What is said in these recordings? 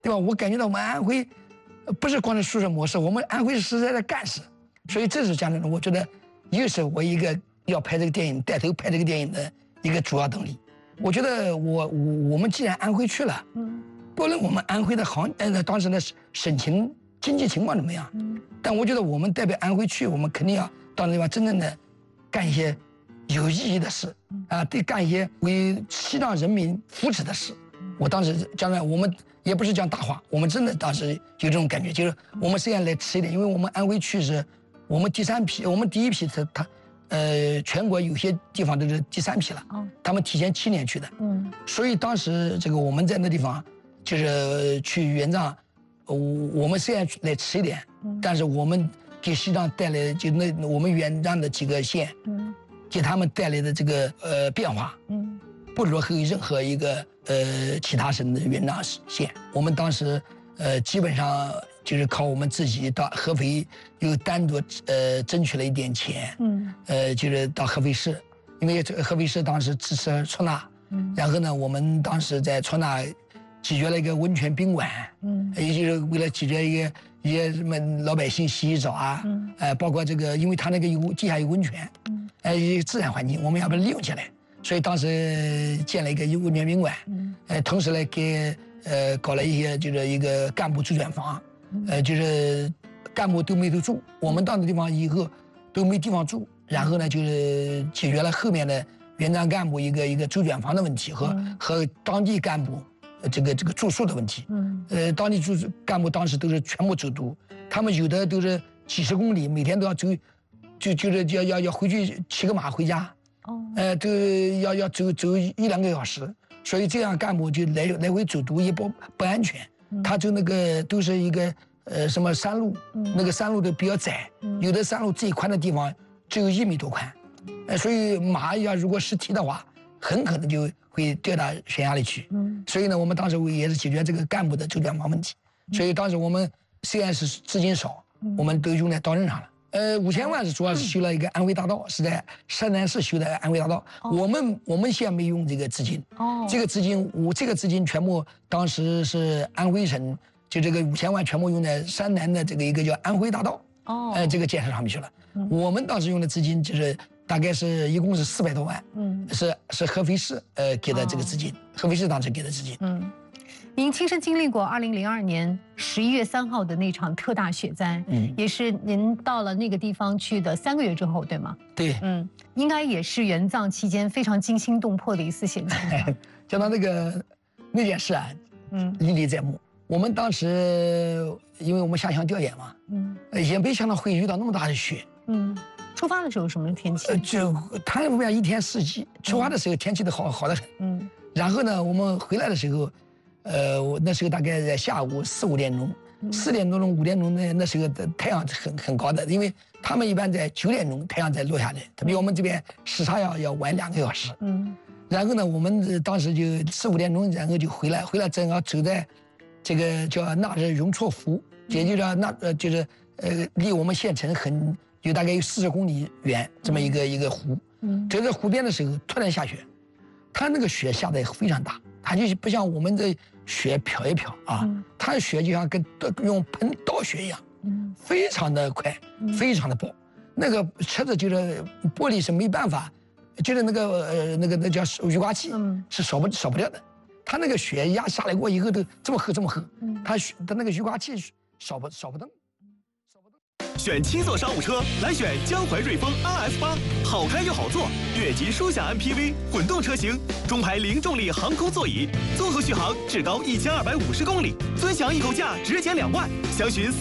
对吧？我感觉到我们安徽不是光是宿舍模式，我们安徽是实在在干事，所以这是讲真的，我觉得又是我一个要拍这个电影、带头拍这个电影的一个主要动力。我觉得我们既然安徽去了，不论我们安徽的当时的省情经济情况怎么样，但我觉得我们代表安徽去，我们肯定要到那地方真正的干一些有意义的事啊，得干一些为西藏人民福祉的事。我当时讲了，我们也不是讲大话，我们真的当时有这种感觉，就是我们虽然来迟一点，因为我们安徽去是我们第3批，我们第1批全国有些地方都是第3批了，他们提前7年去的，所以当时这个我们在那地方就是去援藏，我们虽然来迟一点，但是我们给西藏带来就我们援藏的几个县，给他们带来的这个变化，不落后于任何一个其他省的援藏县。我们当时基本上就是靠我们自己到合肥又单独争取了一点钱，就是到合肥市，因为合肥市当时支持出纳，然后呢，我们当时在出纳解决了一个温泉宾馆，也就是为了解决一些什么老百姓洗澡啊，包括这个，因为它那个地下有温泉，一个自然环境，我们要把它利用起来，所以当时建了一个温泉宾馆，同时呢给搞了一些就是一个干部住院房，就是干部都没得住，我们到那地方以后都没地方住，然后呢就是解决了后面的援藏干部一个住院房的问题和当地干部这个住宿的问题，当地干部当时都是全部走读，他们有的都是几十公里，每天都要走，就是要回去骑个马回家，都要走1-2个小时，所以这样干部就来回走读也不安全，他就那个都是一个什么山路，那个山路都比较窄，有的山路最宽的地方只有1米多宽，所以马要如果失蹄的话，很可能就会掉到悬崖里去。所以呢，我们当时也是解决这个干部的住院房问题。所以当时我们虽然是资金少，我们都用在刀刃上了。5000万是主要是修了一个安徽大道，是在山南市修的安徽大道。我们县没用这个资金，这个资金全部当时是安徽省就这个5000万全部用在山南的这个一个叫安徽大道，这个建设上面去了。我们当时用的资金就是大概是一共是400多万，是合肥市给的这个资金，合肥市当时给的资金。 您亲身经历过2002年11月3号的那场特大雪灾，也是您到了那个地方去的3个月之后，对吗？ 对， 应该也是援藏期间非常惊心动魄的一次险情。 讲到那件事啊，历历在目。我们当时因为我们下乡调研嘛，也没想到会遇到那么大的雪。 出发的时候什么天气？ 就它那边一天4季，出发的时候天气都好得很。然后呢，我们回来的时候，我那时候大概在下午4-5点钟，4点多钟、5点钟那时候的太阳很高的，因为他们一般在9点钟太阳才落下来，它比我们这边时差要晚2个小时。然后呢，我们当时就4-5点钟，然后就回来正好走在这个叫纳日雍措湖，也就是离我们县城大概有40公里远这么一个湖。走在湖边的时候，突然下雪，它那个雪下得非常大，它就不像我们的雪飘一飘啊，它的雪就像跟用喷倒雪一样，非常的快，非常的薄。那个车子就是玻璃是没办法，就是那叫雨刮器是扫不掉的。它那个雪压下来过以后都这么厚，它那个雨刮器扫不动。 选七座商务车，来选江淮瑞风 RS8，好开又好坐，越级舒享 MPV 混动车型，中排零重力航空座椅，综合续航至高1250公里，尊享易购价直减2万，详询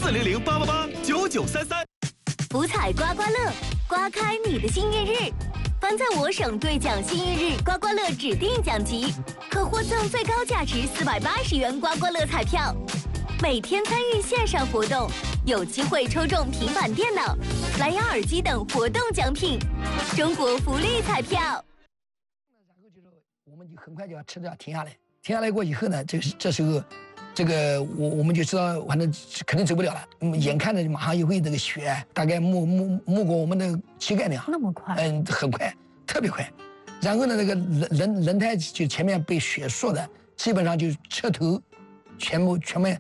400-888-9933。 福彩刮刮乐，刮开你的幸运日。凡在我省兑奖幸运日刮刮乐指定奖级，可获赠最高价值480元刮刮乐彩票。每天参与线上活动，有机会抽中平板电脑、蓝牙耳机等活动奖品。中国福利彩票。然后就是我们就很快就要车子要停下来，停下来过以后呢，这时候，这个我们就知道，反正肯定走不了了。眼看着马上一会这个雪大概没过我们的膝盖那样， 那么快？ 很快，特别快。然后呢，那个轮胎就前面被雪锁的，基本上就车头全部